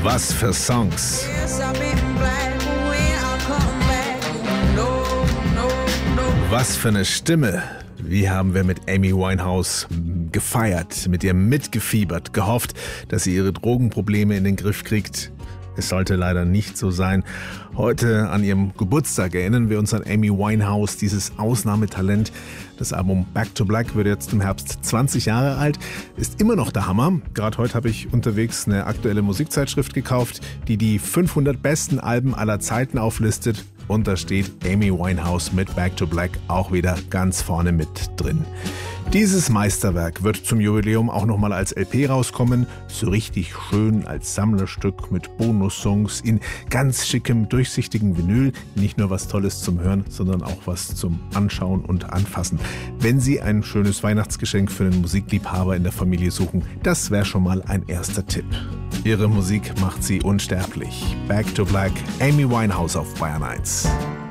Was für Songs. Was für eine Stimme. Wie haben wir mit Amy Winehouse gefeiert, mit ihr mitgefiebert, gehofft, dass sie ihre Drogenprobleme in den Griff kriegt. Es sollte leider nicht so sein. Heute an ihrem Geburtstag erinnern wir uns an Amy Winehouse, dieses Ausnahmetalent. Das Album Back to Black wird jetzt im Herbst 20 Jahre alt, ist immer noch der Hammer. Gerade heute habe ich unterwegs eine aktuelle Musikzeitschrift gekauft, die 500 besten Alben aller Zeiten auflistet. Und da steht Amy Winehouse mit Back to Black auch wieder ganz vorne mit drin. Dieses Meisterwerk wird zum Jubiläum auch nochmal als LP rauskommen. So richtig schön als Sammlerstück mit Bonussongs in ganz schickem, durchsichtigen Vinyl. Nicht nur was Tolles zum Hören, sondern auch was zum Anschauen und Anfassen. Wenn Sie ein schönes Weihnachtsgeschenk für einen Musikliebhaber in der Familie suchen, das wäre schon mal ein erster Tipp. Ihre Musik macht sie unsterblich. Back to Black, Amy Winehouse auf Bayern 1.